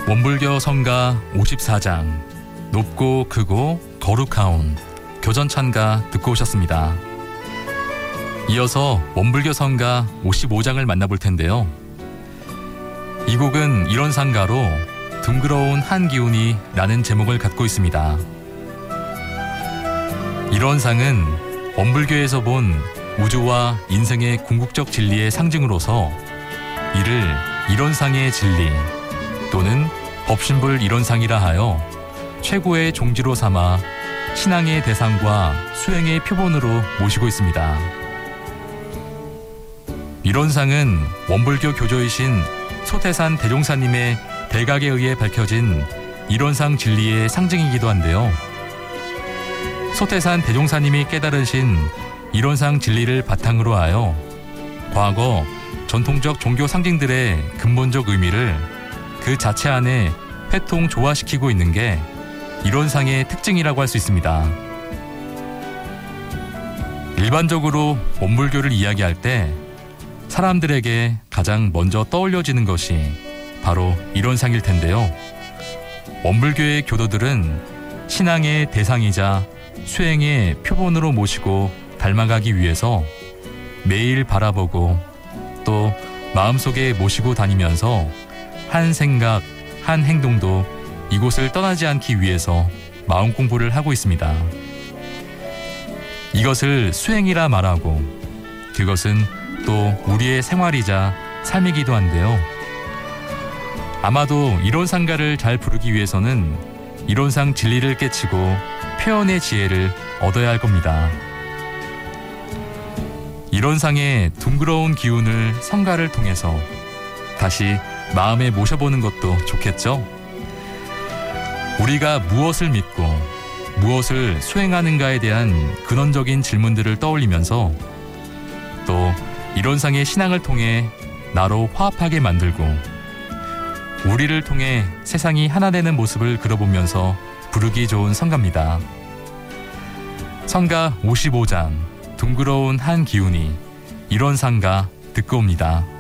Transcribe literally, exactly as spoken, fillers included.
원불교 성가 오십사 장 높고 크고 거룩하온 교전찬가 듣고 오셨습니다. 이어서 원불교 성가 오십오 장을 만나볼 텐데요. 이 곡은 이런 상가로 둥그러운 한 기운이 라는 제목을 갖고 있습니다. 이런 상은 원불교에서 본 우주와 인생의 궁극적 진리의 상징으로서 이를 이론상의 진리 또는 법신불 이론상이라 하여 최고의 종지로 삼아 신앙의 대상과 수행의 표본으로 모시고 있습니다. 이론상은 원불교 교조이신 소태산 대종사님의 대각에 의해 밝혀진 이론상 진리의 상징이기도 한데요. 소태산 대종사님이 깨달으신 이론상 진리를 바탕으로 하여 과거 전통적 종교 상징들의 근본적 의미를 그 자체 안에 회통 조화시키고 있는 게 이론상의 특징이라고 할 수 있습니다. 일반적으로 원불교를 이야기할 때 사람들에게 가장 먼저 떠올려지는 것이 바로 이론상일 텐데요. 원불교의 교도들은 신앙의 대상이자 수행의 표본으로 모시고 닮아가기 위해서 매일 바라보고 또 마음속에 모시고 다니면서 한 생각, 한 행동도 이곳을 떠나지 않기 위해서 마음 공부를 하고 있습니다. 이것을 수행이라 말하고 그것은 또 우리의 생활이자 삶이기도 한데요. 아마도 이론상가를 잘 부르기 위해서는 이론상 진리를 깨치고 표현의 지혜를 얻어야 할 겁니다. 이론상의 둥그러운 기운을 성가를 통해서 다시 마음에 모셔보는 것도 좋겠죠? 우리가 무엇을 믿고 무엇을 수행하는가에 대한 근원적인 질문들을 떠올리면서 또 이론상의 신앙을 통해 나로 화합하게 만들고 우리를 통해 세상이 하나 되는 모습을 그려보면서 부르기 좋은 성가입니다. 성가 오십오 장 둥그러운 한 기운이 이론상가 듣고 옵니다.